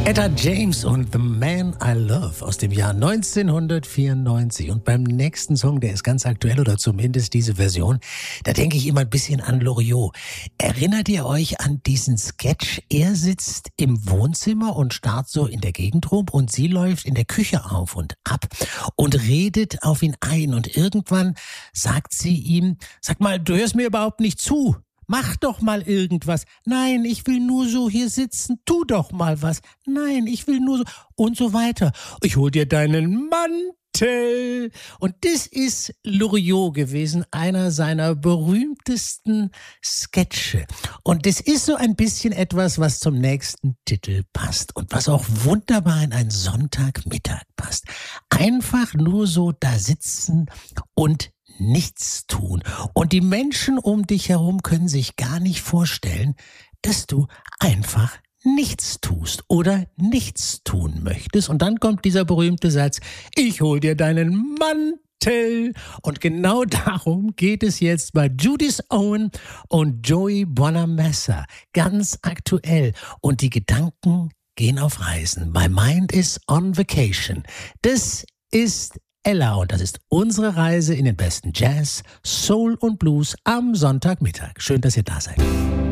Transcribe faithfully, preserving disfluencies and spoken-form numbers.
Etta James und The Man I Love aus dem Jahr neunzehnhundertvierundneunzig. Und beim nächsten Song, der ist ganz aktuell, oder zumindest diese Version, da denke ich immer ein bisschen an Loriot. Erinnert ihr euch an diesen Sketch? Er sitzt im Wohnzimmer und starrt so in der Gegend rum und sie läuft in der Küche auf und ab und redet auf ihn ein. Und irgendwann sagt sie ihm, sag mal, du hörst mir überhaupt nicht zu. Mach doch mal irgendwas. Nein, ich will nur so hier sitzen. Tu doch mal was. Nein, ich will nur so. Und so weiter. Ich hol dir deinen Mantel. Und das ist Loriot gewesen, einer seiner berühmtesten Sketche. Und das ist so ein bisschen etwas, was zum nächsten Titel passt. Und was auch wunderbar in einen Sonntagmittag passt. Einfach nur so da sitzen und nichts tun. Und die Menschen um dich herum können sich gar nicht vorstellen, dass du einfach nichts tust oder nichts tun möchtest. Und dann kommt dieser berühmte Satz, ich hol dir deinen Mantel. Und genau darum geht es jetzt bei Judith Owen und Joey Bonamassa. Ganz aktuell. Und die Gedanken gehen auf Reisen. My mind is on vacation. Das ist Ella und das ist unsere Reise in den besten Jazz, Soul und Blues am Sonntagmittag. Schön, dass ihr da seid.